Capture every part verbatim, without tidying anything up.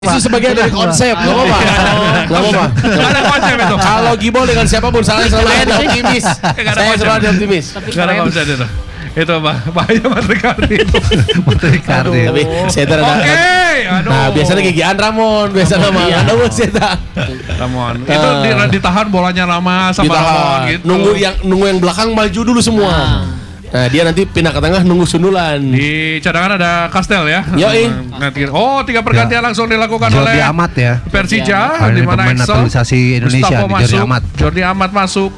Itu sebagian dari konsep, nggak apa-apa. Nggak apa-apa. Nggak ada konsep itu. Kalau Gibol dengan siapapun, saya selalu ada optimis. Saya selalu ada optimis. Nggak ada konsep itu. Itu bahaya Mas Ricardi itu. Mas Ricardi. Tapi saya ada. Oke, aduh. Nah biasanya gigian Ramon, biasa nama. Ada bos saya. Ramon. Itu ditahan bolanya lama sama Ramon gitu. Nunggu yang nunggu yang belakang maju dulu semua. Nah dia nanti pindah ke tengah nunggu sundulan. Di cadangan ada Kastel ya. Yoi. Oh tiga pergantian ya. Langsung dilakukan Jordi oleh Amat ya. Persija ya. di mana Excel naturalisasi Indonesia Gustavo di Jordi masuk, Amat. Jordi Amat masuk.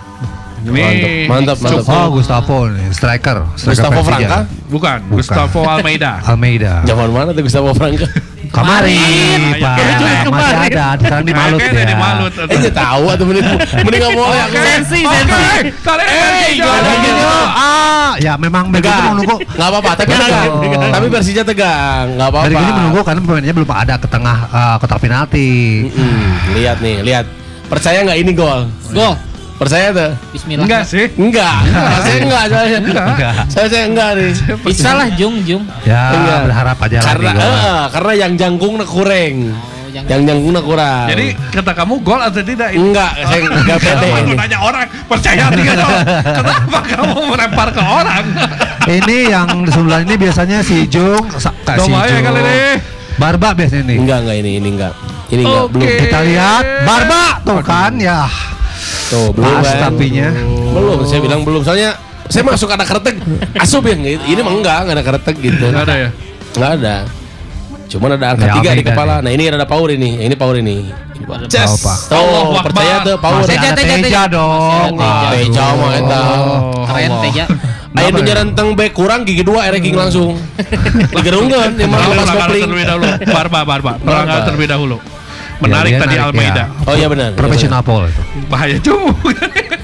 Ini mantap, mantap. mantap. Oh Gustavo nih, striker. striker Gustavo Persija. Franca? Bukan, Bukan. Gustavo Almeida. Almeida. Zaman mana tuh Gustavo Franca? Kemarin, Ah, Pak. ya, Masih kemarin. ada, sekarang di Malut Kayaknya ya. di Malut. Eh dia tahu atau mending mending nggak boleh aku. Sensi, sensi. Kali ini Persija. jangan gitu. Ah, ya memang begitu Tegang. menunggu. Nggak apa-apa, tapi tegang. Oh. Tapi Persija tegang, nggak apa-apa. Dari ini menunggu karena pemainnya belum ada ke tengah uh, kotak penalti. Mm-mm. Lihat nih, lihat. Percaya nggak ini gol? Gol. Percaya tuh? Bismillah. Enggak sih. Enggak. Saya enggak, saya Enggak. Saya saya enggak nih. Bisa lah Jung Jung. Ya, Enggak. berharap aja Karena lagi. gol. eh, karena yang jangkung kurang. Oh, yang Yang jangkung kurang. Jadi kata kamu gol atau tidak? enggak, saya enggak pede Kenapa ini. aku nanya orang percaya tidak dong? Kenapa kamu melempar ke orang? Ini yang sundulan ini biasanya si Jung, sa- Kak si Dong aja kali ini. Barba biasanya nih. Enggak, enggak ini, ini enggak. Ini enggak, Oke. belum. Kita lihat Barba tuh kan ya. Tuh, belum Pas kan. tapinya. Belum, saya bilang belum. Soalnya saya masuk ada kretek. Asup yang gitu. Ini mah enggak, enggak ada kretek gitu. Enggak ada ya? Enggak ada. Cuman ada angka Ya, tiga di Almeida kepala. nih. Nah ini ada power ini. Ini power ini. Ini Pak. Tahu, Yes. Pak. Tuh, Allahu percaya Akbar. tuh power. Masih Teja, ada Teja, Teja Teja. dong. Masih ada Teja. Teja mah eta. Keren Teja. Ayo nu nyarenteng back kurang gigi dua ere gigi langsung. Digerungkeun emang Perangkat lepas kopling. terlebih dahulu. Barba, barba. Perangkat Barba. terlebih dahulu. Menarik Ya, dia tadi narik, Almeida. ya. Oh iya benar. Profesional Paul itu. Bahaya juga.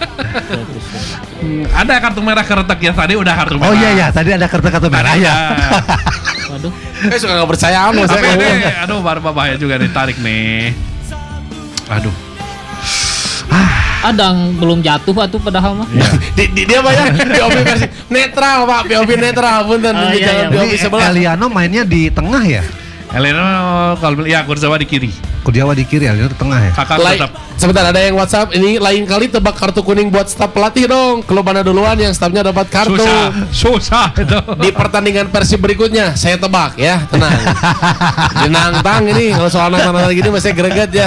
Hmm, Ada kartu merah keretek ya tadi udah kartu merah. Oh iya ya, tadi ada kartu-kartu Tadi merah ada. ya. Waduh. Eh suka enggak percaya sama saya. Tapi ini, ngomong. aduh Barba bahaya juga ditarik nih. Aduh. Ada yang belum jatuh atuh padahal mah. Di, di, dia banyak P O V versi netral Pak, P O V netral punten Oh, iya, jangan iya. P O V Ini sebelah. Eliano mainnya di tengah ya. Eleno kalau ya Kurzawa di kiri. Kurdiawa di kiri, Eliano di tengah ya. Kakak Lain, tetap. sebentar ada yang WhatsApp ini lain kali tebak kartu kuning buat staf pelatih dong. Klub mana duluan yang stafnya dapat kartu Susah, susah itu. di pertandingan Persib berikutnya. Saya tebak ya, tenang. Dinantang ini kalau soal nantang gini masih greget ya.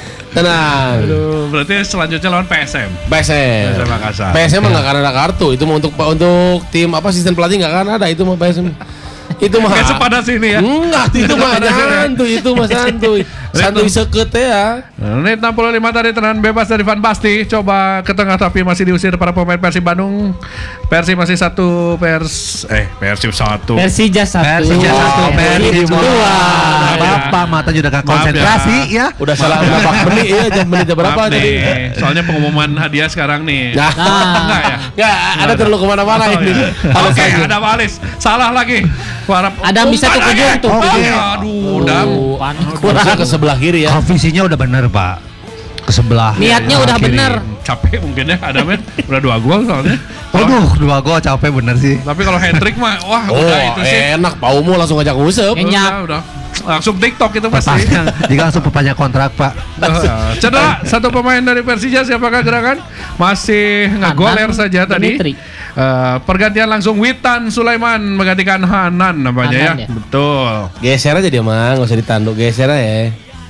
Tenang. Aduh, berarti selanjutnya lawan P S M. P S M. P S M Makassar. P S M mah nggak akan ada kartu. Itu mah untuk untuk tim apa asisten pelatih nggak akan ada itu mah P S M. Itu mah. Kayak sepadan sini ya. Enggak, itu mah santuy, itu mah santuy. Santuy seket ya. Menit enam puluh lima tadi tendangan bebas dari Van Basti. Coba ke tengah tapi masih diusir para pemain Persib Bandung. Persib masih satu, Pers eh Persib satu. Persija satu. Persija satu, Persib dua. dua. Bapak mata juga Maaf konsentrasi ya. Udah salah berapa menit ya, jam menit berapa Maaf tadi? nih, soalnya pengumuman hadiah sekarang nih. Nah, Enggak ya? enggak ada terlalu kemana-mana Oh, ini. iya. Kalau Oke, saya ada Walis. Salah lagi. Para Adam bisa tuh ke umpan Jung lagi. tuh. Oh, Oke. aduh, Dam. Panik. kurang ke sebelah kiri ya. Oh, visinya udah bener Pak. Ke sebelah. Niatnya udah kiri. bener. Capek mungkin ya Adam ya. Udah dua gol soalnya. Waduh, dua gol capek bener sih. Tapi kalau hat-trick mah wah Oh, udah itu sih. enak. Paumu langsung ngajak ngusep. Eh, Nyak. Udah, udah. Langsung TikTok itu pasti. Perpanjang, jika langsung perpanjang kontrak Pak. Uh, Cedera satu pemain dari Persija siapakah gerakan? Masih ngegoler Hanan saja tadi. Dimitri. Uh, pergantian langsung Witan Sulaiman menggantikan Hanan namanya Hanan ya. ya. Betul. Geser aja dia mah, nggak usah ditanduk, geser aja ya.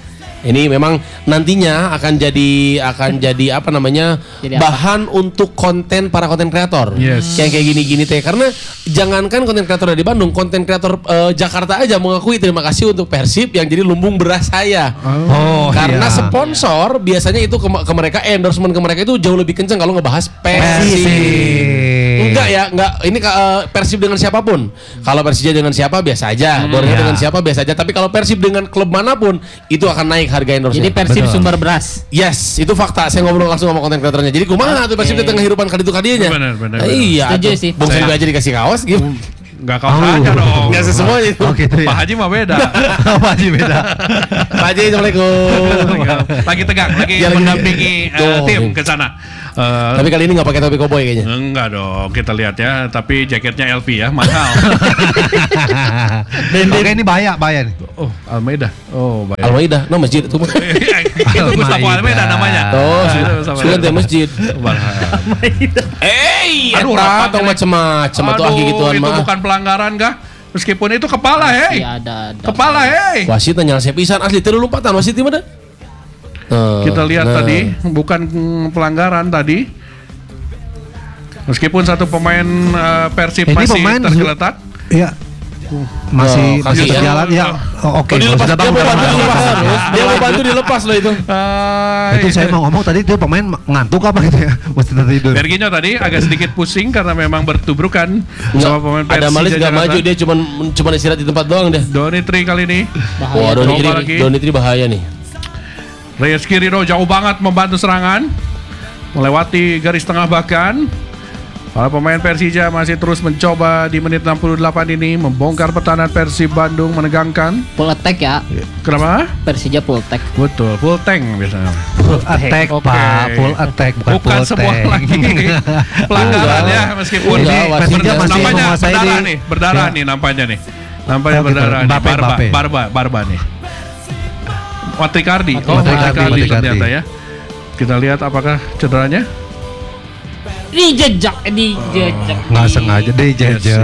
Ini memang nantinya akan jadi akan jadi apa namanya Jadi apa? bahan untuk konten para konten kreator. Yes. Yang kayak gini-gini teh karena jangankan konten kreator dari Bandung, konten kreator eh, Jakarta aja mengakui terima kasih untuk Persib yang jadi lumbung beras saya. Oh, Karena iya. sponsor biasanya itu ke, ke mereka endorsement ke mereka itu jauh lebih kenceng kalau ngebahas Persib. Persib. Enggak ya, enggak. Ini uh, Persib dengan siapapun. Kalau Persija dengan siapa biasa aja, Borneo ya. dengan siapa biasa aja. Tapi kalau Persib dengan klub manapun itu akan naik harga endorsement. Jadi Persib Betul. sumber beras. yes, itu fakta. Saya ngobrol langsung sama konten kreatornya. Jadi kumaha tuh Persib di tengah hirupan kali itu kadinya. Benar, benar, Nah, benar. iya. Setuju atuh. sih. Bung Sandi aja dikasih kaos gitu. Enggak kau Oh. saja dong. Enggak semuanya itu. Oh gitu ya. Pak Haji mah beda. Pak Haji beda. Pak Haji, Assalamualaikum. lagi tegang, lagi Ya, lagi- mendampingi uh, Tuh. tim ke sana. Eh, Tapi kali ini nggak pakai topi koboi kayaknya. Enggak dong, kita lihat ya. Tapi jaketnya L V ya, mahal. Oke, ini bahaya, bahaya nih. Oh, Almeida. Oh, baik. Al-Maidah, no masjid itu mah. Itu Gustavo Almeida namanya. Oh, Nah, itu sudah sama- sudah teh masjid. Almeida. Eh, Aduh, eta rapat tong ini. macam-macam atuh ah gituan itu mah. bukan pelanggaran kah? Meskipun itu kepala, hei. Iya ada ada. Kepala, hei. Wasit tanya saya pisan asli tilu lompatan wasit mah dah. Nah, Kita lihat nah. tadi bukan mm, pelanggaran tadi. Meskipun satu pemain uh, Persib Ini masih pemain tergeletak. Iya. Masih Oh, masih kaki ya. berjalan ya. Oh, Oke, Oh, dilepas, sudah dia bangun, mau sudah bantu bangun. dilepas harus. Dia mau bantu dilepas loh itu. Uh, Itu saya mau ngomong tadi itu pemain ngantuk apa gitu ya. Mesti tertidur. Berginho tadi agak sedikit pusing karena memang bertubrukan sama pemain Ada Persija Malis nggak Jakarta. maju dia cuman cuman istirahat di tempat doang deh. Donitri kali ini. Bahaya. Wah, Coba Donitri, lagi. Donitri bahaya nih. Reyes Kirino jauh banget membantu serangan. Melewati garis tengah bahkan. Para pemain Persija masih terus mencoba di menit enam puluh delapan ini membongkar pertahanan Persib Bandung menegangkan. Full attack ya. Kenapa? Persija full attack. Betul, full tank biasanya. Full attack, Oke. Pak. Full attack bukan, Bukan full sebuah tank. lagi pelanggaran Enggak. ya meskipun Enggak, ini wasitnya berda- masih nampaknya menguasai berdarah di- nih, berdarah Ya. nih nampaknya nih. Nampaknya Oh, gitu. berdarah nih, Mbappe, barba, Mbappe. barba, barba nih. Matrikardi. Oh, Matrikardi, Matrikardi Matrikardi. ternyata ya. Kita lihat apakah cederanya. Dijejak, eh, dijejak. Nggak sengaja deh jejak.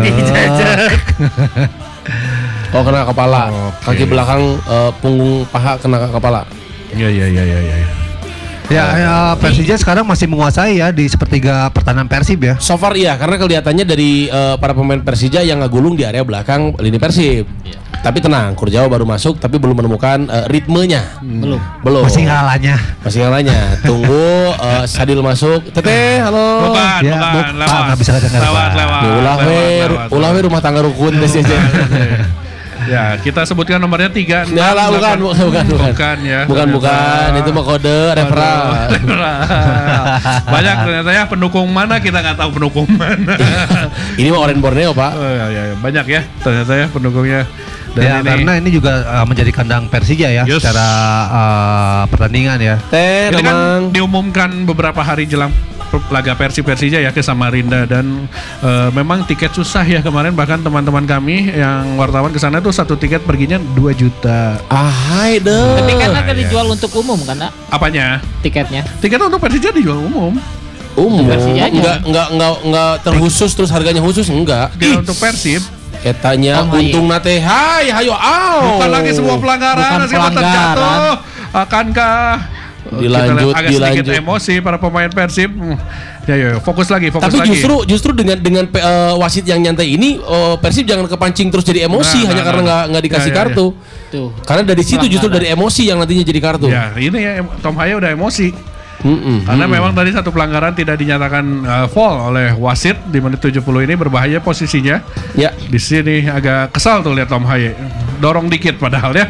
Oh kena kepala, Oke. kaki belakang eh, punggung paha kena ke kepala. Iya, iya, iya, iya, iya. Ya, ya, Persija sekarang masih menguasai ya di sepertiga pertahanan Persib ya. So far iya, karena kelihatannya dari eh, para pemain Persija yang ngegulung di area belakang lini Persib. Tapi tenang, Kurjawa baru masuk tapi belum menemukan eh, ritmenya. Belum. Belum. Masih ngalanya. Masih ngalanya. Tunggu eh, Sadil masuk. Teteh, halo. Bukan, Ya, bukan, bu- lewat. Pak, nggak bisa dengar, lewat, Pak. lewat. Ya, ulah we, lewat, lewat, ulah we lewat. rumah tangga rukun tes aja. Ya, kita sebutkan nomornya tiga. Ya lah, bukan, bukan, bukan, bukan. Bukan ya. Bukan, bukan. Itu mah kode referral. Banyak ternyata ya pendukung mana kita nggak tahu pendukung mana. Ini mah Oren Borneo, Pak. Oh, ya, ya, ya. Banyak ya ternyata ya pendukungnya. Dan ya ini karena ini juga uh, menjadi kandang Persija ya Yes. secara uh, pertandingan ya. Teh, ini kan Remang. diumumkan beberapa hari jelang laga Persib Persija ya ke Samarinda dan eh, memang tiket susah ya kemarin, bahkan teman-teman kami yang wartawan ke sana tuh satu tiket perginya dua juta. Ah, hai deh. Tapi kan akan iya. dijual untuk umum kan, Nak? Apanya? Tiketnya. Tiket untuk Persija dijual umum. umum. Persija aja. Enggak, enggak, enggak, enggak terkhusus terus harganya khusus enggak. Tiket untuk Persib Etanya Oh, untung nate. Hai, hayo au. bukan lagi sebuah pelanggaran, Bukan masih pelanggaran. pelanggaran. Jatuh. Akankah Dilanjut, kita lihat agak sedikit dilanjut. emosi para pemain Persib. Hmm. Ya, ya, ya, fokus lagi, fokus Tapi lagi. justru justru dengan dengan pe- eh, wasit yang nyantai ini eh, Persib jangan kepancing terus jadi emosi Nah, hanya nah, karena nah. nggak nggak dikasih Ya, ya, ya. kartu. Tuh. Karena dari situ justru dari Pelanggaran. emosi yang nantinya jadi kartu. Ya, ini ya Tom Haye udah emosi. Mm-mm. Karena memang tadi satu pelanggaran tidak dinyatakan uh, foul oleh wasit di menit tujuh puluh ini, berbahaya posisinya. Ya. Di sini agak kesal tuh lihat Tom Haye. Dorong dikit padahal ya.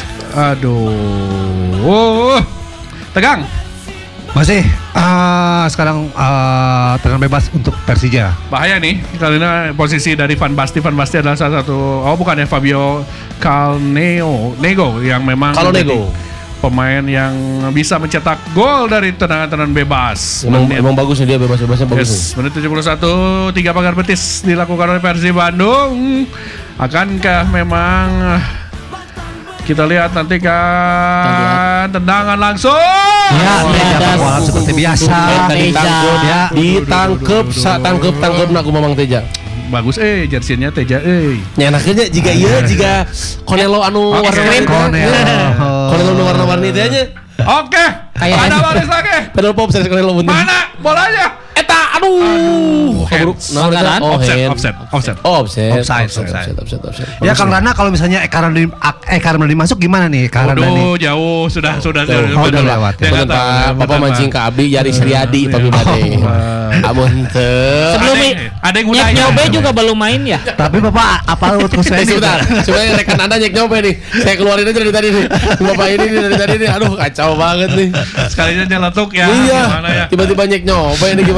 Aduh. Tegang. Masih uh, sekarang uh, tendangan bebas untuk Persija. Bahaya nih karena posisi dari Van Basten. Van Basten adalah salah satu, oh bukan ya, Fabio Calneo Nego yang memang Kalau menjadi Nego. pemain yang bisa mencetak gol dari tendangan-tendangan bebas. Emang, Menit- emang bagus nih dia bebas-bebasnya bagus. nih. Yes, menit tujuh puluh satu, tiga pagar betis dilakukan oleh Persib Bandung. Akankah memang kita lihat nanti kan tendangan langsung. Ya, Oh, Teja ada Pakualam seperti biasa. Eta Teja. ditangkep, Ya. ditangkep, sa tangkep tangkep nak Mamang Teja. Bagus eh jersinya Teja eh. Nyenaknya jika iya jika Konelo anu Oke. warna-warni. Konelo. Konelo anu warna-warni teh nya. Oke, Kayak- ada baris lagi. Pedal pop saya Konelo bunten. Mana bolanya? Eta aduh. Kabur. hands. Nah, Pelanggaran. oh, Offset, hand. offset, offset. Oh, offset. Offside, offset, offside. offset, offset, offset. Ya Kang Rana, kalau misalnya Eka Ramli Eka Ramli masuk gimana nih Kang Rana nih? Waduh, jauh sudah sudah Jauh. sudah Oh, udah lewat. Dia nggak Bener, tahu, Pak. bener, Papa Pak. mancing ke Abdi Yari Sriadi Iya. Papi Bade. Oh. Amun teu. Sebelum Ada i- yang- ada yang Nyek udah ya. Nyobe juga belum main ya? Tapi Bapak apa urut saya Eh, ini? sebentar, sebenarnya rekan Anda nyek nyoba nih. Saya keluarin aja dari tadi nih. Bapak ini nih dari tadi nih. Aduh, kacau banget nih. Sekalinya nyeletuk ya. Iya. Gimana ya? Tiba-tiba nyek nyoba ini gimana urusannya?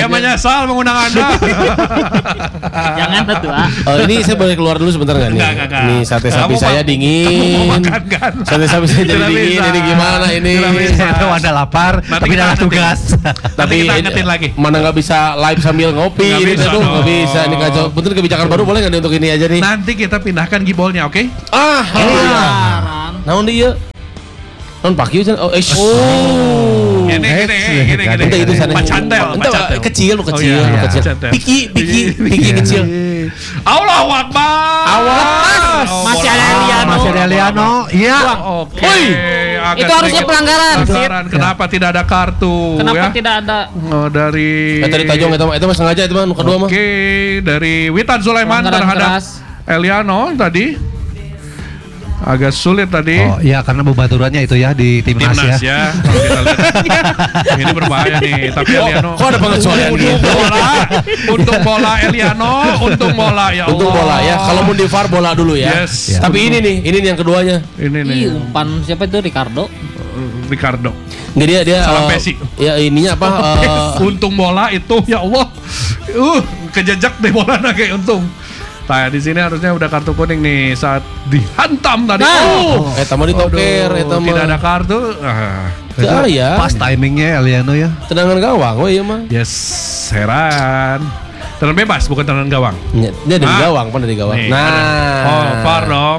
Saya menyesal mengundang Anda. Jangan tuh, ah. Oh, ini saya boleh keluar dulu sebentar nggak nih? Enggak, enggak, enggak. Nih sate sapi Kamu saya mau- dingin. kamu mau makan kan? Sate sapi saya jadi Tidak dingin. bisa. Ini gimana ini? Tidak bisa. Itu Anda lapar, Nanti tapi kita ada angetin. tugas. Nanti kita angetin lagi. Mana nggak bisa live sambil ngopi? Nggak Ini bisa aduh nggak dong. bisa. Ini kacau. Betul kebijakan baru boleh nggak nih untuk ini aja nih? Nanti kita pindahkan gibolnya, oke? Ah, oh, iya. Saran. Naon dia? Non pak Yu, oh, eh, oh. Gini, gini, gini, gini. Ente itu sana. Macantel, Ente macantel. kecil, lu Oh, kecil, iya, lu iya. kecil. Macantel. Piki, piki, piki kecil. Allahu Akbar. Awas. Oh, Masih ada bola. Eliano. Masih ada Eliano. Iya. Oke. Woi. agak Itu harusnya sedikit pelanggaran. pelanggaran. Kenapa tidak ada kartu? Kenapa ya? tidak ada? Oh, dari Eh tadi Tajong itu mah itu mah sengaja itu mah nu kedua mah. Oke, dari Witan Sulaiman Pelanggaran terhadap keras. Eliano tadi. Agak sulit tadi. Oh iya karena bebaturannya itu ya di timnas, Timnas ya. ya. Kalau kita lihat. Ini berbahaya nih, tapi Eliano. Kok ada pengecualian Untung gitu? bola, untung bola Eliano, untung bola ya Allah. Untung bola ya. Kalau mau di V A R bola dulu ya. Yes. Tapi ini nih, ini nih yang keduanya. Ini nih, Ih, umpan siapa itu Ricardo? Ricardo. Nggak dia dia Salam eh, Messi. Ya ininya apa? eh, Untung bola itu ya Allah. Uh, kejejak deh bola kayak untung. Nah, di sini harusnya udah kartu kuning nih saat dihantam tadi. Nah. Oh. Eh tamu ditoker, eh tamu. Tidak ada kartu. Ah. Ah, ya. Pas timingnya Eliano ya. Tendangan gawang, oh iya mah. Yes, heran. Tendangan bebas bukan tendangan gawang. Dia dari Ah. gawang, pan dari gawang. Nih, Nah. ada. Oh, far dong.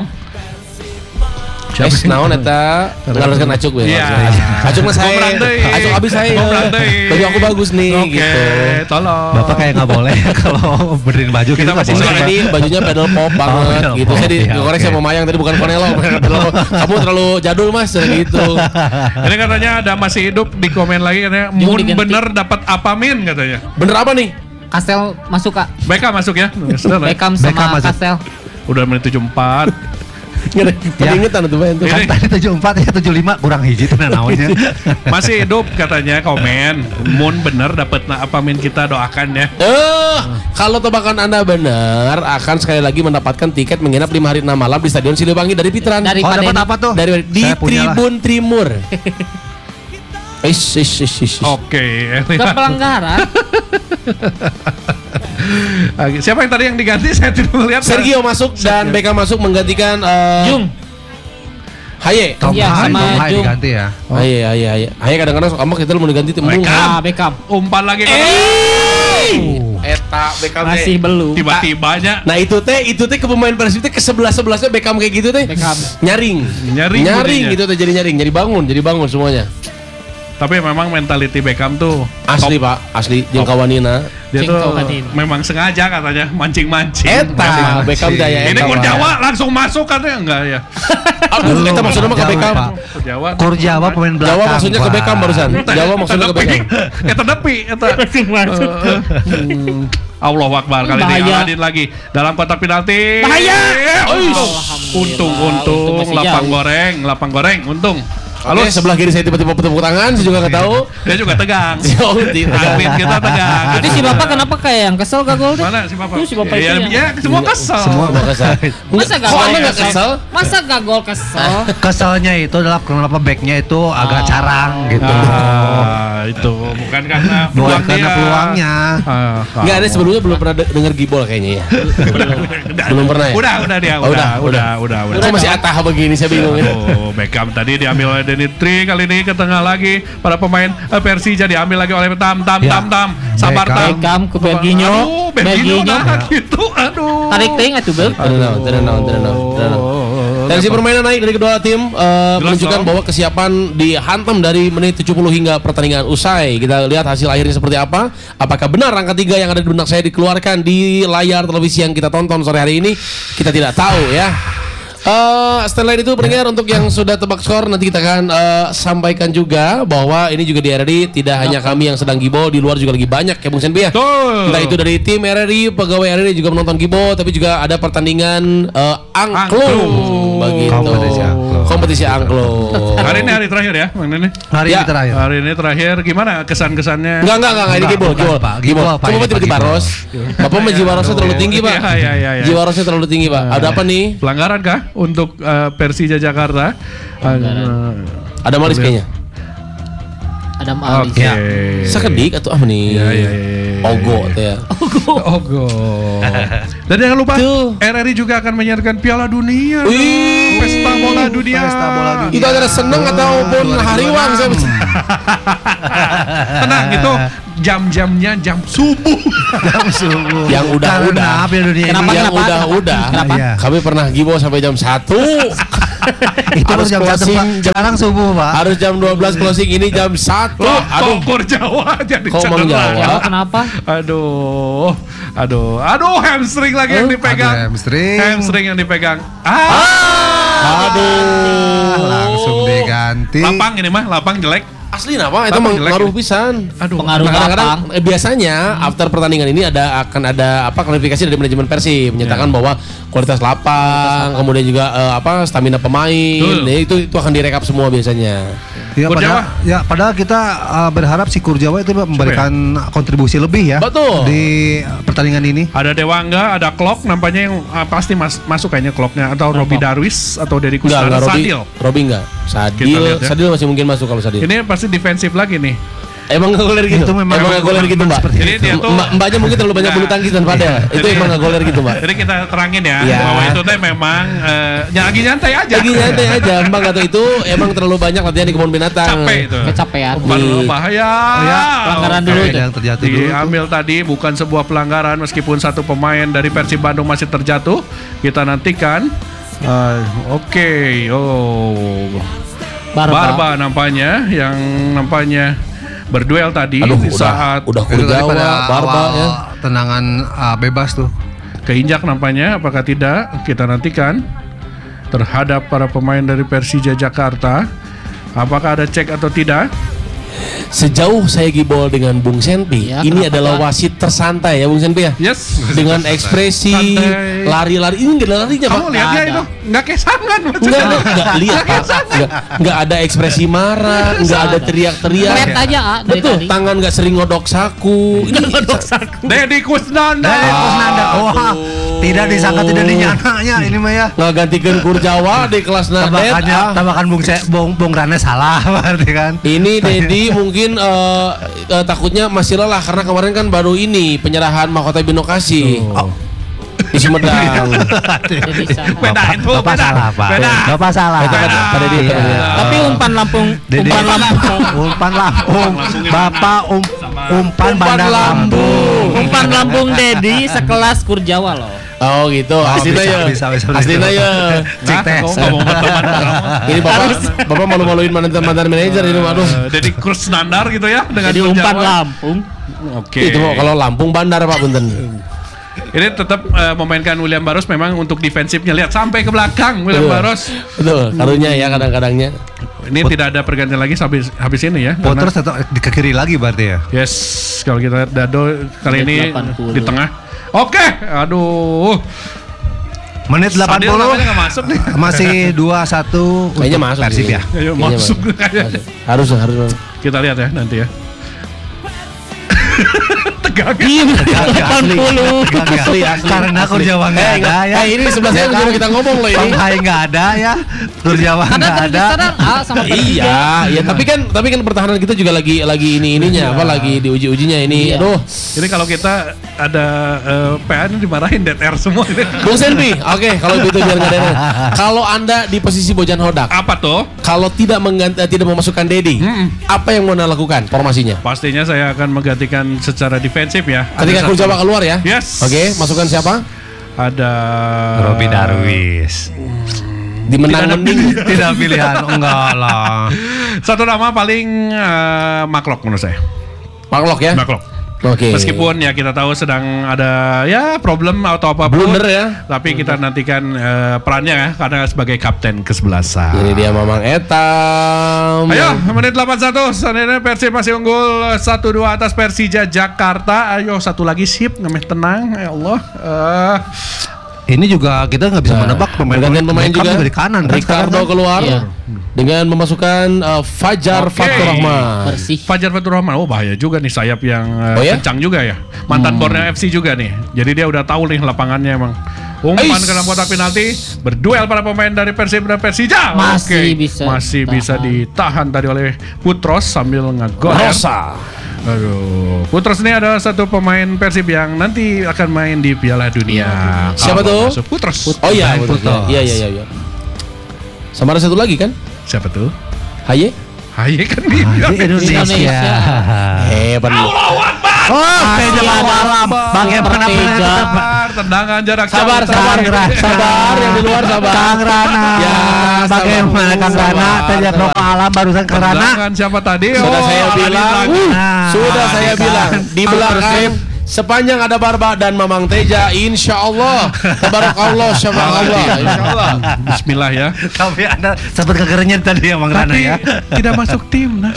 Es naon eta ngaluskan acuk we. Iya. Acuk mah saya. Gombrang deui. Acuk abis saya. Gombrang deui. Baju aku bagus nih Oke, gitu. tolong. Bapak kayak nggak boleh kalau benerin baju Kita kita nggak masih boleh. Enggak, Pak. ini bajunya pedal pop banget pedal gitu. pop, Saya iya, dikorek oke. sama Mayang tadi bukan Konelo. Pedal pop. Kamu terlalu jadul Mas gitu. Ini katanya ada masih hidup di komen lagi katanya Jung Mun diganti. bener dapat apamin katanya. Bener apa nih? Kastel masuk Kak. Beckham masuk ya. Sudah, ya? Beckham Beckham sama masuk. Kastel. Udah menit tujuh puluh empat. Nggak ada ingetan tuh Pak. Kan Ini- tadi tujuh puluh empat ya tujuh puluh lima kurang hiji tuh naonnya. Masih hidup katanya komen. Mun bener dapat na apamin kita doakan ya. Eh, kalau tebakan Anda benar, akan sekali lagi mendapatkan tiket menginap lima hari enam malam di Stadion Siliwangi dari Pitran. Dari Oh dapat Padeni. apa tuh? Dari di Saya punya lah. Tribun Timur. Ish, ish, ish, ish. Oke. Ke pelanggaran. Oke, siapa yang tadi yang diganti? Saya tidak melihat. Sergio masuk dan Beckham masuk menggantikan eh, Jung. Haye. Tom Iya, Hai, sama Tom Hai Jung. diganti ya. Haye, Haye, Haye. Haye kadang-kadang sok amak kita mau diganti tembung. Beckham. Ah, Beckham. Umpan lagi. Eta Beckham teh. Masih belum. Tiba-tibanya Nah itu teh, itu teh ke pemain Persib teh ke sebelah sebelahnya Beckham kayak gitu teh. Beckham. Nyaring. Nyaring Nyaring bunyinya. gitu teh jadi nyaring, jadi bangun, jadi bangun semuanya. tapi memang mentality Beckham tuh Asli top. Pak, asli jeung Top. kawanina. Dia tuh Cingkawanin. memang sengaja katanya mancing-mancing. Eta Beckham daya Ini eta. kur Pak. Jawa langsung masuk katanya enggak ya? Aduh, eta maksudnya mah ke Jawa, Beckham. Pak. Kur Jawa. Kur Jawa pemain belakang. Jawa maksudnya ke Pak. Beckham barusan. Jawa maksudnya ke Beckham. Eta depi eta. Hmm. Allahu Akbar kali ini Bahaya. Aladin lagi dalam kotak penalti. Bahaya. Untung, Alhamdulillah. untung, Untung untung, masih lapang jauh. goreng, lapang goreng, untung. Halo, Halo, sebelah kiri saya tiba-tiba tepuk tangan, saya juga nggak tahu. dia juga tegang. Oh, tidak. Admin kita tegang. Itu si Bapak kenapa kayak yang kesel gak gol deh? Mana si Bapak? Itu si Bapak ya, itu ya, yang- semua kesel. Semua mau kesal. Masa gak Kok gol Anda nggak kesel? Masa gak gol kesel? Keselnya itu adalah kenapa backnya itu agak Ah. carang gitu. Ah, itu bukan karena Bukan peluang karena dia. peluangnya. Ah, Enggak ada sebelumnya belum pernah de- dengar gibol kayaknya ya. Udah, Belum pernah ya? Udah, udah dia, Oh, udah, udah, udah, udah, udah. Kok masih atah begini saya bingung ya. Oh, Beckham tadi diambil oleh Denitri, kali ini ke tengah lagi para pemain eh, Persija diambil lagi oleh Tam Tam Ya. Tam Tam Sabar Beckham. Tam. Beckham ke Berginho. Aduh, Berginho Berginho. nah gitu. Aduh. Tarik ting atuh Bel. Tenang, tenang, tenang, tenang, tenang. Tensi permainan naik dari kedua tim eh, menunjukkan dong. bahwa kesiapan dihantam dari menit tujuh puluh hingga pertandingan usai. Kita lihat hasil akhirnya seperti apa. Apakah benar angka tiga yang ada di benak saya dikeluarkan di layar televisi yang kita tonton sore hari ini? Kita tidak tahu ya. Eh, setelah itu pendengar untuk yang sudah tebak skor nanti kita akan eh, sampaikan juga bahwa ini juga di R R I tidak hanya kami yang sedang gibo, di luar juga lagi banyak ya Bung Senpi ya. Betul. Entah itu dari tim R R I, pegawai R R I juga menonton gibo, tapi juga ada pertandingan eh, angklung Angklung. begitu. Kompetisi angklung. Kompetisi angklung. Hari ini hari terakhir ya, Bang Nene. Hari Ya. ini terakhir. Hari ini terakhir gimana kesan-kesannya? Enggak, enggak, enggak, ini Enggak, gibol, bukan, gibol. Pak. Gibol. Gibol, Pak, Coba ini, tiba-tiba Pak, gibol. Ros. Bapak mah jiwa rosnya terlalu tinggi, Pak. Iya, iya, iya, iya. Jiwa rosnya terlalu tinggi, Pak. Ada apa nih? Pelanggaran kah untuk eh, Persija Jakarta? Eh, Ada malis kayaknya. Adam Ali. Oke. Sekedik atau apa nih? Iya, iya, iya. Ogo teh ya. Ogo. Dan jangan lupa Tuh. R R I juga akan menyiarkan Piala Dunia. Wih. Pesta bola dunia. Pesta bola dunia. Itu ada seneng ataupun hariwang saya. Tenang itu jam-jamnya jam subuh. Jam subuh. Yang udah-udah. Karena Piala Dunia Kenapa, ini yang kenapa? udah-udah. Kenapa? Iya. Kami pernah gibo sampai jam satu. itu harus jam satu, closing Pak. jam, Sekarang subuh, Pak. harus jam dua belas closing, ini jam satu. Loh, Aduh. kok Jawa jadi Kok Mang cedera? Jawa? Jawa kenapa? Aduh, aduh, aduh, hamstring lagi yang Oh, dipegang. ada hamstring. Hamstring yang dipegang. Ah, Aduh. Langsung diganti. lapang ini mah, lapang jelek. Asli apa? Itu Lapang jelek mengaruh ini. pisan. Aduh, Pengaruh Nah, kadang-kadang lapang. eh, biasanya after pertandingan ini ada akan ada apa klarifikasi dari manajemen Persib menyatakan Ya. bahwa kualitas lapang, kemudian juga eh, apa stamina pemain, Betul. ya, itu itu akan direkap semua biasanya. Ya Kurjawa. padahal, ya padahal kita uh, berharap si Kurjawa itu memberikan kontribusi lebih ya. Betul. Di uh, pertandingan ini. Ada Dewangga, ada Klok, nampaknya yang ah, pasti mas, masuk kayaknya Kloknya atau Robi Darwis atau Deddy Enggak, Kusnandar, enggak Robi. Sadil. Robi enggak. Sadil, Kita lihat ya. Sadil masih mungkin masuk kalau Sadil. Ini pasti defensif lagi nih. Emang enggak goler gitu. Itu memang- emang enggak goler gitu, Mbak. seperti Jadi dia tuh Mbak, mbaknya mungkin terlalu banyak Nah. bulu tangkis dan pada. Itu Jadi- emang enggak goler gitu, Mbak. Jadi kita terangin ya Iya. bahwa itu teh memang eh, ya lagi nyantai aja. Lagi nyantai aja, Mbak atau itu emang terlalu banyak latihan di kebun binatang. Capek itu. Kecapean. Umpan Nih. bahaya. ya, pelanggaran Oke. dulu Oke, itu. yang terjatuh dulu. Diambil tadi bukan sebuah pelanggaran meskipun satu pemain dari Persib Bandung masih terjatuh. Kita nantikan. Eh, Oke, oh Barba. Barba nampaknya yang nampaknya berduel tadi Aduh, di udah saat udah Itu tadi Kurjawa, pada Barba awal ya. tendangan uh, bebas tuh. keinjak nampaknya, apakah tidak kita nantikan terhadap para pemain dari Persija Jakarta. Apakah ada cek atau tidak? Sejauh saya gibol dengan Bung Senpi, Ya, ini kenapa, adalah Pak? wasit tersantai ya Bung Senpi ya. Yes. Dengan ekspresi Santai. lari-lari, ini enggak ada larinya Pak. Kamu lihat Nggak ya ada. itu nggak kesangan Enggak, enggak, enggak lihat Pak. Enggak, enggak ada ekspresi marah, enggak ada teriak-teriak. Ngeliat aja ah, dari Betul, tadi. tangan enggak sering ngodok saku. Ini Deddy Kusnandar. Dari Kusnandar. Wah, tidak disangka tidak dinyangkanya ini mah ya. ngagantikeun Kurjawa di kelas Nadet. Tabakannya, ah. tabakan Bung Ce- Bung Bung Rane salah berarti kan. Ini Dedi mungkin eh, eh, takutnya masih lelah karena kemarin kan baru ini penyerahan mahkota binokasi Oh. di Sumedang. Jadi salah. Beda itu, Bapak beda. salah, Pak. Beda. Bapak salah. Itu pada pada dia Iya. temannya. Tapi umpan Lampung, Dede. umpan Lampung, Umpan Lampung. Bapak um, umpan Bandar Lampung. umpan Lampung Dedi sekelas Kurjawa loh. Oh gitu, Oh, aslinya bisa, ya. bisa, bisa, bisa. Aslinya ya. Cek Nah, tes. kok ngomong teman kamu? Ini bapak, bapak malu-maluin mantan mantan manajer ini, aduh. Eh, Deddy Kusnandar gitu ya dengan Jadi umpan Kurjawa. Lampung. Oke. Itu kalau Lampung Bandar Pak Punten. Ini tetap eh, memainkan William Barros memang untuk defensifnya. Lihat sampai ke belakang William Betul. Barros. Betul, karunya ya kadang-kadangnya. Ini tidak ada pergantian lagi habis habis ini ya. Potros Karena- tetap di ke kiri lagi berarti ya. Yes, kalau kita lihat Dado kali Menit ini delapan puluh. di tengah. Oke, aduh. Menit delapan Sadil puluh namanya nggak masuk nih. masih dua satu Kayaknya untuk masuk Persib sih. ya. Ayo, Kayaknya masuk. Masuk. Harus harus. Kita lihat ya nanti ya. Tegang. delapan puluh. Asli, asli, Karena asli. Kurjawa nggak Eh, ada ya. Eh, ini di sebelah saya Ya juga kan? kita ngomong loh ini. Panghai nggak ada ya. Kurjawa Karena nggak tadi ada. diserang A sama Persija. Iya, iya, tapi kan tapi kan pertahanan kita juga lagi lagi ini ininya apa lagi diuji-ujinya ini. Iya. Aduh. Ini kalau kita ada eh, P A ini dimarahin dead air semua ini. Bung Senpi, oke kalau gitu biar nggak ada yang- Kalau Anda di posisi Bojan Hodak, Apa tuh? kalau tidak mengganti, eh, tidak memasukkan Dedi, apa yang mau Anda lakukan formasinya? Pastinya saya akan menggantikan secara defensif ya. Ketika Ada Kurjawa satu- keluar ya? Yes. Oke, masukkan siapa? Ada Robi Darwis. Dimenang mending. Tidak pilihan, enggak lah. Satu nama paling eh, maklok menurut saya. Maklok ya? Maklok. Oke. Meskipun ya kita tahu sedang ada ya problem atau apapun. Blunder ya. Tapi kita nantikan eh, perannya ya karena sebagai kapten kesebelasan. Ini dia Mamang Etam. Ayo, menit delapan puluh satu. Seandainya Persib masih unggul satu dua atas Persija Jakarta. Ayo satu lagi sip, ngemeh tenang. Ya Allah. Eh, ini juga kita nggak bisa Nah, menebak pemain pergantian pemain Beckham juga. dari kanan kan Ricardo sekarang kan? keluar Iya. dengan memasukkan uh, Fajar Oke. Fatur Rahman. Bersih. Fajar Fatur Rahman, oh bahaya juga nih sayap yang uh, Oh ya? kencang juga ya. Mantan Borneo F C juga nih. Jadi dia udah tahu nih lapangannya emang. Umpan Ais. ke dalam kotak penalti, berduel para pemain dari Persib dan Persija. Masih Oke. bisa Masih ditahan. bisa ditahan tadi oleh Putros sambil ngegoer. Rosa. Aduh, Putros ini ada satu pemain Persib yang nanti akan main di Piala Dunia. Siapa Apa tuh? masuk? Putros. Oh iya, Pemain betul. Putros. Iya iya iya iya. Sama ada satu lagi kan? Siapa tuh? Haye. Haye kan di Ah, di Indonesia. Indonesia. Hebat lu. Oh, Teja malam. Bagaimana Teja. Sabar, tendangan jarak Sabar, jauh. sabar, Sabar. sabar yang di luar sabar. Kang Rana. Ya, Bagaimana sabar. Kang Rana? Sabar, Teja sabar. Pro Alam barusan Kang Rana. Tendangan siapa tadi? Sudah Oh, saya Aladin bilang, lagi. Nah, sudah saya kan. bilang di belakang sepanjang ada Barba dan Mamang Teja, insya Allah, tabarakallah, syafa'allah, insya Allah. Bismillah ya. Tapi Anda sempat kegerenyen tadi ya Bang Rana Tapi ya. tidak masuk timnas.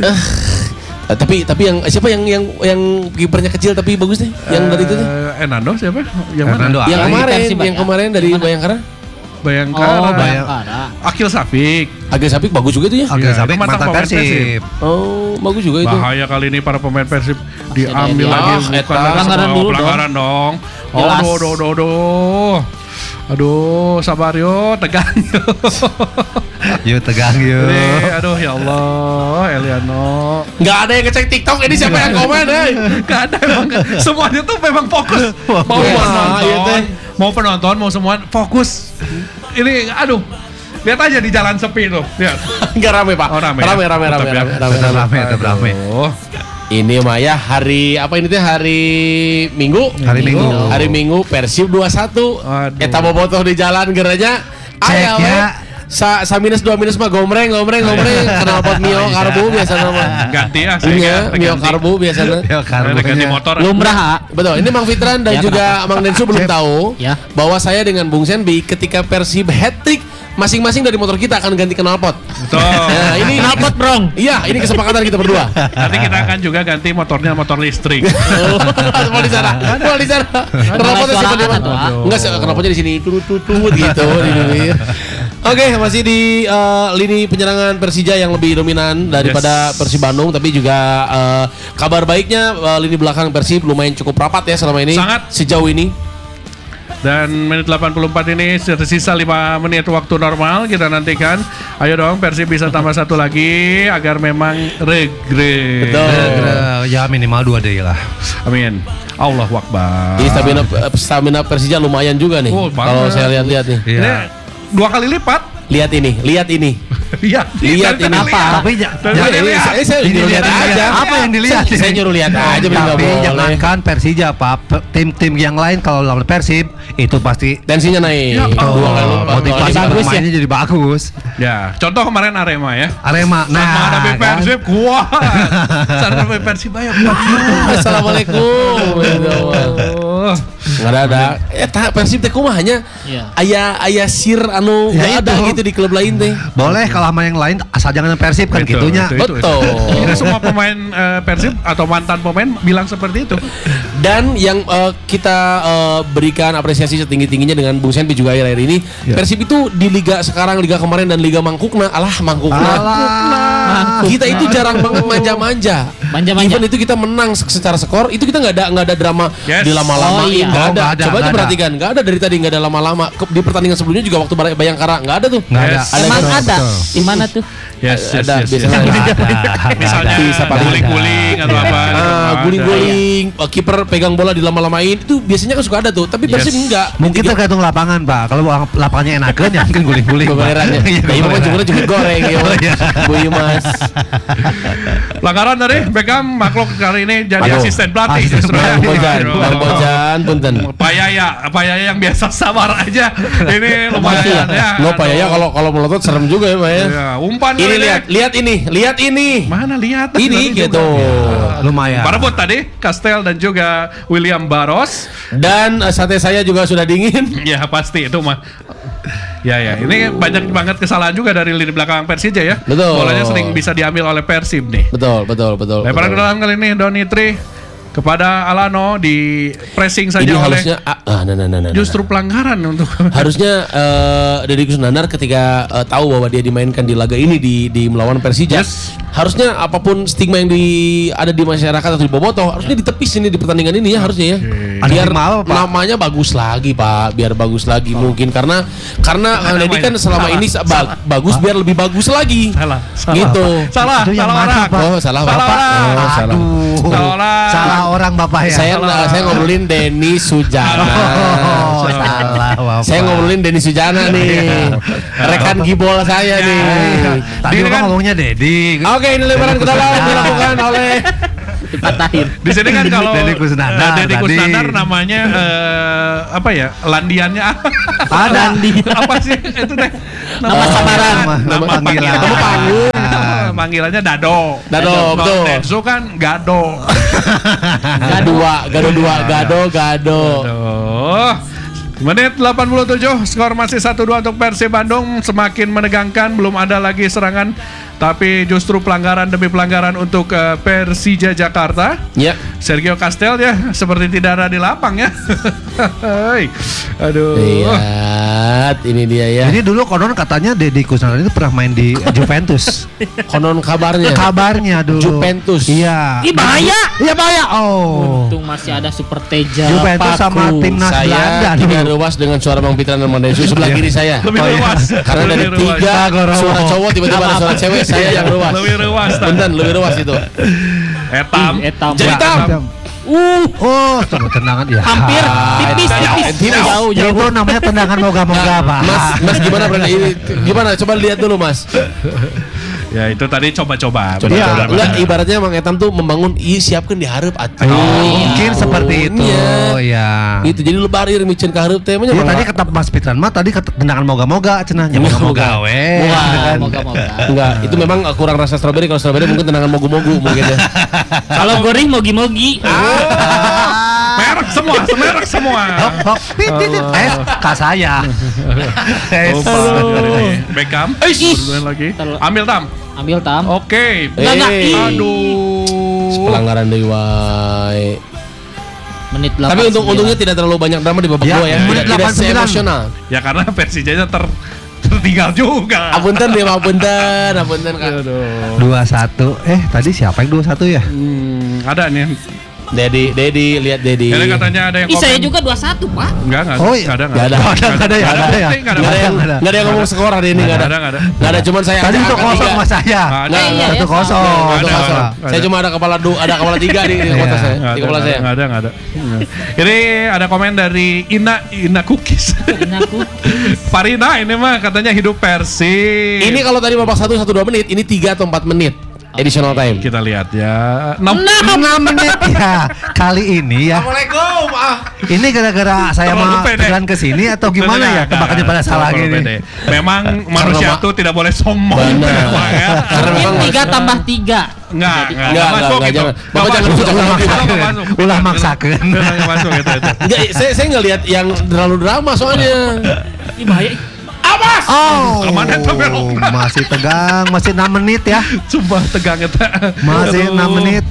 Eh, tapi tapi yang siapa yang yang yang kipernya kecil tapi bagus nih, yang dari itu tuh, Eh, Hernando siapa? Yang Hernando. mana? yang Ari. kemarin, Persib, yang ya? kemarin dari Yang mana? Bayangkara, Bayangkara. Oh, Bayangkara. Akil Safik. Agil Sapik bagus juga itu ya. Oke, Iya, sampai itu mantan mantan pemain Persib. Persib. Oh, bagus juga itu. Bahaya kali ini para pemain Persib diambil ada lagi dia. bukan Ah, lagi pelanggaran semua dulu pelanggaran dong. Oh, Jelas. aduh, aduh, aduh, aduh. Aduh, sabar yo, tegang yo. Yuk tegang yuk. Ini, aduh ya Allah, Eliano. Nggak ada yang ngecek TikTok, ini siapa yang komen, eh? Gak ada emang. Semuanya tuh memang fokus. Mau Iya, penonton, iya teh. mau penonton, mau semua fokus. Ini, aduh. Lihat aja di jalan sepi tuh. Lihat. Nggak rame pak. Oh, rame ya? rame, rame, Tetap rame, ya? rame, rame, Tetap rame. rame, tetap rame. Oh. Ini mah ya hari apa ini teh hari Minggu. Hari Minggu. Hari Minggu Persib dua satu. Aduh. Eta bobotoh di jalan geranya. Aya we. Ceknya. Sa, sa minus dua minus mah gombreng gombreng gombreng kenal pot mio karbu biasa nama. Ganti ya, saya Iya, ganti. mio karbu biasanya. Ya karena Ada ganti motor. Lumrah, Ha. Betul, ini Mang Fitran dan Ya, juga Mang Densu belum tahu Ya. bahwa saya dengan Bung Senbi ketika Persib hat-trick masing-masing dari motor kita akan ganti knalpot. Betul. Nah, ini Knalpot, Brong. Iya, ini kesepakatan kita berdua. Nanti kita akan juga ganti motornya motor listrik. Mau di sana, mau di sana. Knalpotnya simpan di suara mana? atau apa? Enggak, knalpotnya di sini, tutut tutut gitu. di sini. Oke, masih di eh, lini penyerangan Persija yang lebih dominan daripada Yes. Persib Bandung, tapi juga eh, kabar baiknya eh, lini belakang Persib lumayan cukup rapat ya selama ini. Sangat. Sejauh ini. Dan menit delapan puluh empat ini tersisa lima menit waktu normal kita nantikan. Ayo dong Persib bisa tambah satu lagi agar memang regret. Betul. ya minimal dua deh lah. Amin. Allahu Akbar. Jadi stamina stamina Persija lumayan juga nih. Oh, banget. Kalau saya lihat-lihat nih. Iya. Ini dua kali lipat. Lihat ini, lihat ini. Lihat, Lihat Dan ini. tadi lihat. Tapi ja- Dan ja- tadi Ini lihat. saya, saya nyuruh lihat aja. Apa yang dilihat? Saya, saya nyuruh lihat aja, beli nggak Tapi boleh. jangankan Persija Pak, Pe- tim-tim yang lain kalau lawan Persib itu pasti Tensinya naik. Ya, Dua oh, kali lipat. motivasi Dua kali lipat. pemainnya jadi bagus. Ya, contoh kemarin Arema ya. Arema, Nah, nah, menghadapi kan? Persib kuat. Saat menghadapi Persib ayo kuat. Assalamualaikum. Oh. Nggak ada ada. Eh, tak Persib teh kumaha hanya Iya. ayah ayah sir anu Ya nggak ada itu. gitu di klub lain teh. Boleh kalau sama yang lain asal jangan Persib kan Itu, gitunya. itu, itu, itu. Betul. Tidak semua pemain eh, Persib atau mantan pemain bilang seperti itu. Dan yang eh, kita eh, berikan apresiasi setinggi-tingginya dengan Bung Senpi juga akhir-akhir ini, Ya. Persib itu di liga sekarang, liga kemarin dan liga Mangkukna, alah Mangkukna. Alah. Kita itu jarang banget manja-manja. Manja-manja. Even itu kita menang se- secara skor, itu kita nggak ada nggak ada drama Yes. di lama-lamain, Oh, iya. nggak Oh, ada. nggak ada, Coba aja nggak ada. perhatikan, nggak ada dari tadi nggak ada lama-lama. Ke- Di pertandingan sebelumnya juga waktu Bay- Bayangkara nggak ada tuh. Nggak ada. Yes. Ada Emang betul, ada? betul. Di mana tuh? Yes, yes, Ada, yes, biasanya yes. Ada. Misalnya Bisa paling- guling-guling atau apa. gitu. Ah, Ada. guling-guling, eh, kiper pegang bola di lama-lamain itu biasanya kan suka ada tuh. Tapi Persib Yes. enggak. Mungkin tergantung lapangan Pak. Kalau lapangannya enakan ya mungkin guling-guling. Pak. Gorengannya. Iya, Nah, ini mah gorengan. juga juga goreng ya. Oh, iya. Bu Yumas. Pelanggaran tadi Beckham makhluk kali ini jadi Aduh. asisten pelatih Asisten justru. Bang Bojan, Aduh. Bang Bojan, punten. Pak Yaya, Pak Yaya yang biasa sabar aja. Ini lumayan ya. Lo Pak Yaya kalau kalau melotot serem juga ya Pak ya. Ya, umpan Ini kali lihat, lihat ini, lihat ini. Mana lihat Ini tadi gitu. juga. Lumayan. Parebut tadi Castel dan juga William Barros. Dan eh, sate saya juga sudah dingin. Ya pasti itu mah. Ya ya, ini banyak banget kesalahan juga dari lini belakang Persija ya. Betul. Bolanya sering bisa diambil oleh Persib nih. Betul, betul, betul. Lemparan ke betul. dalam kali ini Donny Tri kepada Alano di pressing saja Ini oleh harusnya ah, ah, nah, nah, nah, nah, justru nah. pelanggaran untuk Harusnya uh, Deddy Kusnandar ketika uh, tahu bahwa dia dimainkan di laga ini di di melawan Persija, Yes. harusnya apapun stigma yang di ada di masyarakat atau di Bobotoh harusnya ditepis ini di pertandingan ini ya harusnya ya. Ada Biar stigma apa, Pak? namanya bagus lagi Pak, biar bagus lagi mungkin karena karena Ada Deddy kan namanya. selama Salah. ini sa- ba- bagus biar lebih bagus lagi. salah, salah. Gitu. Salah, Itu yang salah mana, orang. Pak? Oh, salah Salah Bapak. orang. Oh, salah. Aduh. Salah orang. Salah orang Bapak ya. Saya Salah. saya ngobrolin Denny Sujana. Oh, salah Bapak. Saya ngobrolin Denny Sujana nih. Rekan gibol saya nih. Tadi Ini Bapak kan- ngomongnya Dedi. Oke, ini lebaran ke dalam dilakukan oleh Dipatahin. Di sini kan kalau Deddy Kusnandar eh, Deddy tadi. Kusnandar namanya eh, apa ya? Landiannya Ada. apa sih itu teh? Nama samaran. Nama, nama panggilan. Nama panggung. Panggilannya Dado. Dado, Kalau betul. Denso kan Gado. Gado dua, Gado dua, Gado, Gado. Aduh. Menit delapan puluh tujuh, skor masih satu dua untuk Persib Bandung. Semakin menegangkan, belum ada lagi serangan, tapi justru pelanggaran demi pelanggaran untuk uh, Persija Jakarta. Ya. Sergio Castel ya seperti tidak ada di lapang ya. Hei. Aduh. Lihat, ini dia ya. Jadi dulu konon katanya Deddy Kusnandar itu pernah main di Juventus. Konon kabarnya. Kabarnya dulu. Juventus. Iya. Ih, bahaya. Iya bahaya. Oh. Untung masih ada Super Teja. Juventus sama Paku. timnas saya Belanda tidak dulu. ruas dengan suara Bang Fitran dan Bang Densu sebelah kiri saya. Lebih Oh, iya. luas. Karena dari Lebih ruas. tiga Gorowo. suara cowok tiba-tiba ada suara cewek, saya yang ruas. Lebih ruas. Tan. Bener, lebih ruas itu. Etam. Ih, etam. Jadi Ya, tam. tam. Uh, oh, tunggu tendangan ya. Hampir tipis, jauh, tipis. tipis. Jauh, Ya, jauh. itu namanya tendangan moga-moga, Pak. Mas, Mas gimana berarti ini? Gimana? Coba lihat dulu, Mas. Ya itu tadi coba-coba. Coba, Iya. coba. Enggak, ibaratnya Mang Etam tuh membangun, i siapkan di hareup atuh. Oh, mungkin seperti itu. Iya. Ya. Itu jadi lebar ieu micen ka hareup teh mah. Iya tadi kata Mas Fitran mah tadi kata tendangan moga-moga cenah nya moga-moga we. Wah, Kan. Moga-moga. Enggak, itu memang kurang rasa strawberry. Kalau strawberry mungkin tendangan mogu-mogu mungkin ya. Kalau goreng mogi-mogi. Merek semua, semerek semua. Hop hop pit pit pit. Eh, ka saya. Eh, Oh, Pak. Beckham. Eish. Duluan lagi. Terlalu- Ambil tam. Ambil tam. Oke. Enggak, enggak. Eh. Ih. Aduh. Pelanggaran deui wae. Menit delapan. Tapi untung untungnya tidak terlalu banyak drama di babak Ya, kedua ya. menit Tidak tidak delapan sembilan. emosional. Ya karena Persijanya ter tertinggal juga. Apunten dia apunten, apunten Kak. Aduh. dua satu. Eh, tadi siapa yang dua satu ya? Hmm, ada nih. Dedi, Dedi, lihat Dedi. Ini katanya ada yang Ih, saya komen. juga dua satu, Pak. Enggak, enggak. Oh, iya. Enggak ada, Enggak ada. Enggak ada, enggak ada ya, Enggak enggak ada ya. penting, enggak ada. Enggak ada yang Nggak ada. enggak ada yang ngomong skor hari ini enggak ada. Enggak ada, enggak ada. Enggak ada, cuman saya Tadi ada itu angka kosong tiga. mas saya. Enggak ada. Enggak, iya, Satu iya, kosong. Nggak Satu ada, kosong. nggak Saya ada. cuma ada kepala dua, ada kepala tiga di di kota saya. Nggak Di ada, kepala saya. nggak ada, nggak ada. Ini ada komen dari Ina Ina Cookies. Ini aku. Farina ini mah katanya hidup Persib. Ini kalau tadi babak satu satu dua menit, ini tiga atau empat menit additional time. kita lihat ya. enam enam menit ya. Kali ini ya. Assalamualaikum. Ah. Ini gara-gara saya Terlalu mah pede. jalan ke sini atau gimana ya? Kebakannya pada salah Terlalu gini. pede. Memang manusia ma- tuh tidak boleh sombong. Benar. Memang ya. Karena memang Mungkin tiga manusia- tambah tiga. Enggak, enggak, Enggak, enggak masuk enggak, gitu. jangan. Enggak Bapak jangan masuk, jangan enggak masuk. masuk, enggak masuk. Ulah maksakeun. Enggak masuk gitu itu. Enggak, saya saya enggak lihat yang terlalu drama soalnya. Ini bahaya. Awas. Oh, Kemana tuh beloknya? masih tegang, masih enam menit ya. Sumpah tegang eta. Masih Aduh. enam menit.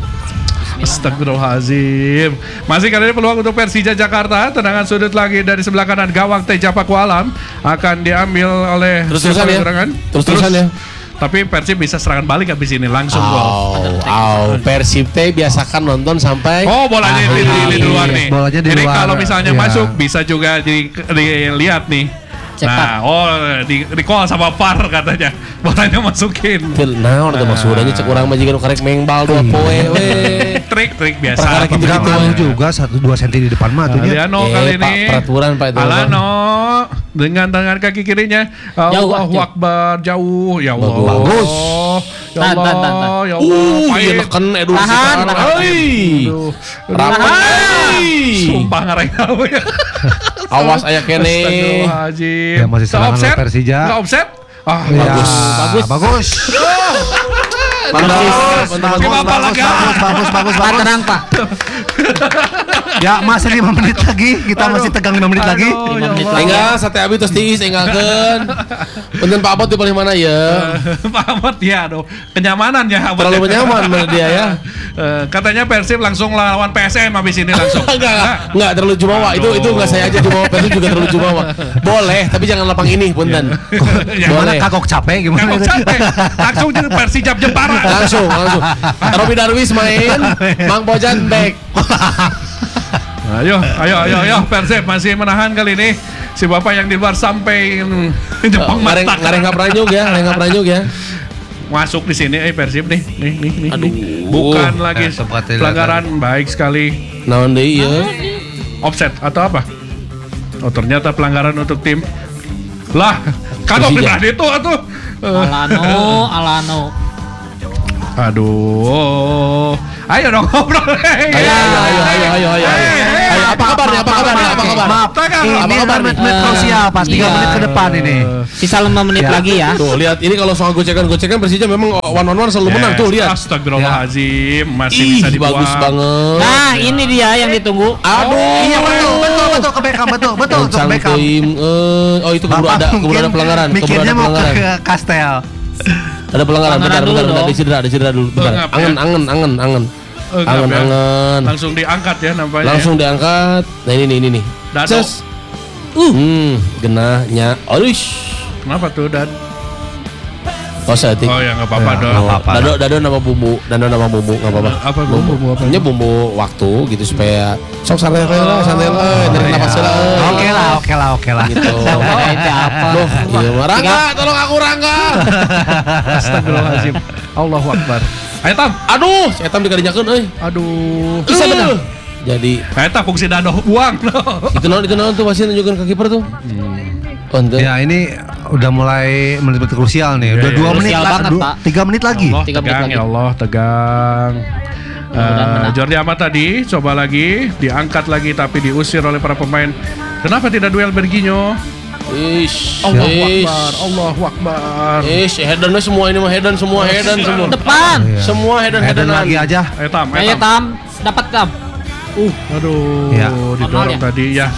Astagfirullahaladzim. Masih kali ini peluang untuk Persija Jakarta. Tendangan sudut lagi dari sebelah kanan gawang Teja Pakualam akan diambil oleh Terus-terusan siapa ya? gerangan? Terus-terusan ya? Tapi Persib bisa serangan balik habis ini langsung gol. Au, au, Persib teh biasakan nonton sampai Oh bolanya di, di, di, di luar nih. Bolanya di Ini luar, kalau misalnya iya. masuk bisa juga di, dilihat nih. Cepat. Nah, oh di, di call sama V A R katanya. Bolanya masukin. Fil naon teh maksudnya cek urang mah jiga nu karek mengbal dua poe we. Trik-trik Perkara biasa. gitu-gitu Enggak ya. malu juga satu dua senti di depan mah tuh ya. Aliano Eh, kali Pak, ini. peraturan, Pak, itu. Alano dengan tangan kaki kirinya. Jauh, Allahu jauh. Akbar jauh. Ya Allah. Bagus. Ya Tahan, tahan, tahan, Allah. tahan. Ya Allah. Uh, Pahit. iya neken Edu Tahan, sekarang. tahan. Hei. Aduh. Rapat. Hei. Sumpah ngarengau ya. Awas aya kene. Astagfirullahaladzim. Ya, masih Nggak serangan offset? oleh Persija. Nggak offset? Ah, Ya, bagus. bagus. Bagus. Bagus. Bagus, bagus, Gimana bagus, lega? bagus, bagus, bagus, Pak bagus. tenang, Pak. Ya masih lima menit lagi. Kita masih tegang lima menit lagi. Aduh, ya Lima menit Allah. lagi. Enggak, sate abi terus tiis enggakeun. Punten Pak Abot di paling mana ya? Pak Ahmad ya, aduh, kenyamanan ya. Ahmad. Terlalu nyaman menurut dia ya. Eh, katanya Persib langsung lawan P S M habis ini langsung. Enggak, enggak, enggak terlalu jumawa. Itu itu enggak saya aja jumawa, Persib juga terlalu jumawa. Boleh, tapi jangan lapang ini, punten. Gimana Boleh. kagok capek gimana? Kagok capek. Langsung jadi Persijap Jepara. Langsung, langsung. Robi Darwis main, Mang Bojan back. Ayo, ayo, ayo, ayo, Persib masih menahan kali ini. Si bapak yang di luar sampai Jepang Ngareng matak. ngareng pranyug ya, ngareng pranyug ya. Masuk di sini, eh Persib nih, nih, nih, nih. Aduh. nih. Bukan lagi Eh, sempat dilihat pelanggaran baik sekali. Naon deui ya? Offset atau apa? Oh ternyata pelanggaran untuk tim. Lah, kagok Persija. pindah itu atuh. Eh, Alano, Alano. Aduh. Ayo dong ngobrol. Ayo, ayo, ayo, ayo, ayo, ayo. Ayo, apa kabarnya? Apa kabarnya? Apa kabar? Maaf, Tegang. ini Apa kabar nih? menit krusial pas tiga Iya. menit ke depan ini. Sisa lima menit Ya. lagi ya. Tuh, lihat ini kalau soal gocekan-gocekan Persija memang one on one selalu menang tuh, lihat. Astagfirullahaladzim, masih Ih, bisa dibuang. bagus banget. Nah, ini dia yang ditunggu. Aduh. Iya betul, betul, betul ke Beckham, betul, betul untuk Kencang Beckham. tim. Eh, oh itu keburu ada, keburu ada pelanggaran, keburu Mikirnya ada mau pelanggaran. ke Kastel. Ada pelanggaran, Pelanggaran bentar, dulu bentar, bentar, dong. ada cedera, ada cedera dulu, bentar. Engap, ya? Angen, angen, angen, angen. Eh, Angen, enggak, ya. angen. Langsung diangkat ya nampaknya. Langsung diangkat. Nah ini nih, ini nih. Dado. Ces. Uh, hmm, genahnya. Aduh. Kenapa tuh Dan? Oh, saya Oh ya nggak apa-apa Ya, dong. nggak apa-apa. Dado, dado nama bumbu, dado nama bumbu, nggak apa-apa. Apa bumbu, bumbu apa? Ini bumbu waktu gitu supaya sok santai lah, santai lah, dari Iya. napas lah. Oke lah, oke lah, oke lah. Gitu. Itu apa? Loh, iya, Rangga, tolong aku Rangga. Astagfirullahaladzim. Allahu Akbar. Ayo Tam. Aduh, saya tam dikadinya euy. Aduh. Bisa benar. Jadi Eta fungsi dado buang. itu non itu non tuh pasti nunjukin ke kiper tuh. Oh, ente. Ya ini udah mulai menit-menit krusial nih. Udah Iya, dua iya. menit Krusial lah, banget, du- Pak. tiga menit lagi. Allah Tiga menit tegang lagi. ya Allah tegang. Mudah-mudahan Eh, menang. Jordi Amat tadi coba lagi diangkat lagi tapi diusir oleh para pemain. Kenapa tidak duel Berginho? Ish, Allahu ish. Akbar, Allahu Akbar. Ish, headan semua ini mah headan semua headan semua. Depan. Iya. Semua headan Eden headanan. lagi aja. Ayo Tam, ayo Ayo Tam. Tam, dapat Tam. Uh, aduh, Ya. didorong Normal ya? tadi ya.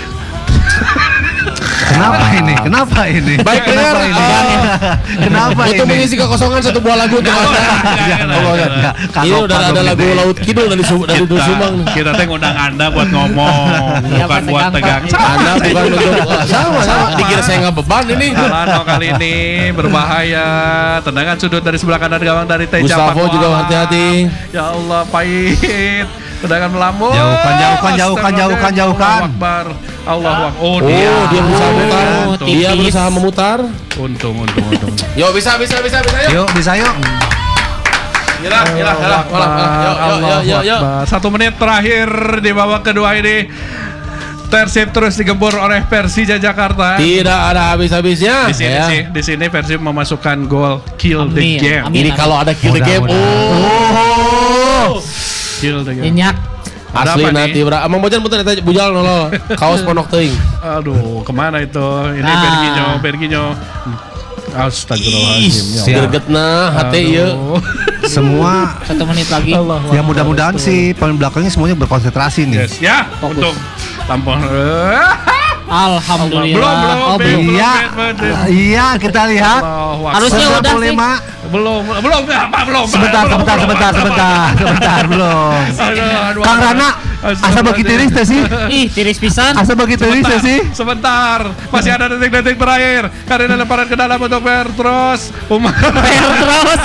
Kenapa ini? Kenapa ini? Baik, Kenapa dengar. ini? Ah. Kenapa Untuk ini? mengisi kekosongan satu buah lagu untuk Anda. Oh, Ya, Ini kagok, udah ada kagok lagu gede. Laut Kidul dari Su- dari Dul Sumang. Kita teh ngundang Anda buat ngomong, Iya, bukan Pak, buat tegang, tegang. Pak. Anda bukan untuk oh, sama sama. Dikira saya nggak beban ini. Alano kali ini berbahaya. Tendangan sudut dari sebelah kanan gawang dari Teja Gustavo Pakualam. juga hati-hati. Ya Allah, pahit. Tendangan melambung. Jauhkan, jauhkan, jauhkan, jauhkan, jauhkan. Allahu Akbar. Allahu Akbar. Oh, Oh, dia. dia berusaha memutar. Oh, Dia tipis. berusaha memutar. Untung, untung, untung. Yo bisa bisa bisa bisa yuk. Yuk, bisa yuk. Nyerah, nyerah, nyerah. Malah, malah. Yo yo yo Allahu yo yo. Akbar. Satu menit terakhir di babak kedua ini. Persib terus digembur oleh Persija Jakarta. Tidak ada habis-habisnya. Di sini ya. sih, di sini Persib memasukkan gol kill the Amin, game. amin. Ini kalau ada kill the game. Mudah-mudahan. Oh. Kill the game. Minyak. Ada Asli apa nih? nanti bra. Amang bojan putar eta bujal nolol. Kaos ponok teuing. Aduh, kemana itu? Ini Nah. Berginho, Berginho. Astagfirullahaladzim. Ya Siap. Allah. Gregetna hate ieu. Aduh. Semua Satu menit lagi. ya mudah-mudahan sih pemain belakangnya semuanya berkonsentrasi nih. Yes, ya, Fokus. untuk tampon. Alhamdulillah. Belum, belum, Oh, belum. belum. Iya, iya kita lihat. Allahu Akbar. Harusnya udah sembilan puluh lima. belum, belum, apa belum? Sebentar, belum, sebentar, belum, sebentar, belum, sebentar, sebentar, belum. Aduh, aduh, Kang aduh. Rana, asa bagi tiris teh sih? Ih, tiris pisan. Asa bagi tiris teh Sebentar, sih? sebentar, masih ada detik-detik terakhir. Karena lemparan ke dalam untuk Petrus. Umar. Terus.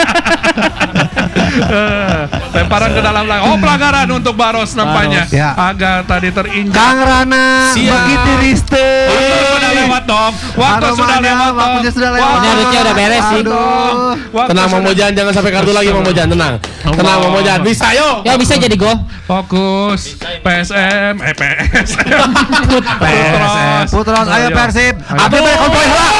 Lemparan ke dalam lagi. Oh, pelanggaran untuk Baros nampaknya. Baros. Ya. Agak tadi terinjak. Kang Rana, Siap. bagi tiris teh. Waktu sudah lewat dong. Waktu Aromanya, sudah lewat dong. waktunya sudah lewat. Waktu Ini harusnya udah beres sih. Aduh. Waktu Tenang Mang sudah- Mojan, jangan sampai kartu lagi Mang Mojan, tenang. Tenang Mang Mojan, bisa yuk. Ya bisa jadi gol. Fokus. P S M, eh P S M. P S M. Putros, ayo Persib. Abdi balik konvoy heula.